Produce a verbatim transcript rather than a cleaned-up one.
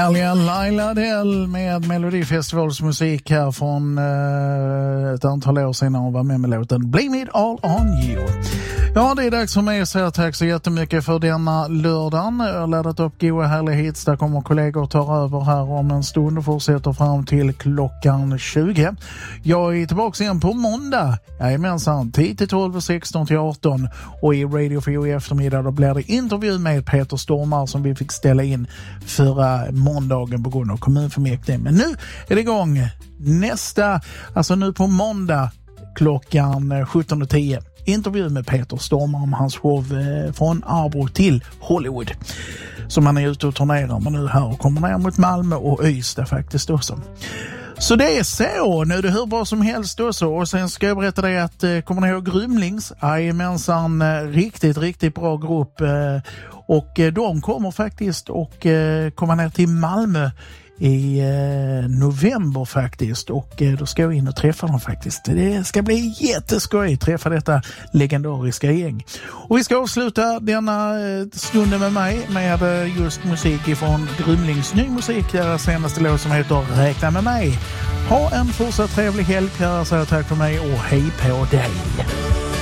Härliga Laila Dell med Melodifestivalsmusik här från eh, ett antal år sedan hon var med med låten Blame It All On You. Ja, det är dags för mig att säga tack så jättemycket för denna lördagen. Jag har laddat upp goa härliga hits. Där kommer kollegor ta över här om en stund och fortsätter fram till klockan tjugo. Jag är tillbaka igen på måndag. Jajamensan, tio till tolv, sexton till arton. Och i Radio fyra i eftermiddag då blir det intervju med Peter Stormare som vi fick ställa in förra måndagen på grund av kommunfullmäktige. Men nu är det igång nästa, alltså nu på måndag klockan sjutton och tio. Intervju med Peter Stormare om hans show från Arbro till Hollywood. Som han är ute och turnerar med nu här och kommer ner mot Malmö och Ystad faktiskt också. Så det är så, nu är det hur bra som helst också. Och sen ska jag berätta dig att, kommer ni ihåg Grymlings? Jajamensan, riktigt, riktigt bra grupp. Och de kommer faktiskt och komma ner till Malmö i eh, november faktiskt, och eh, då ska jag in och träffa dem faktiskt. Det ska bli jätteskoj att träffa detta legendariska gäng. Och vi ska avsluta denna eh, stunden med mig med eh, just musik ifrån Grymlings ny musik, deras senaste låt som heter Räkna med mig. Ha en fortsatt trevlig helg, jag säger tack för mig och hej på dig.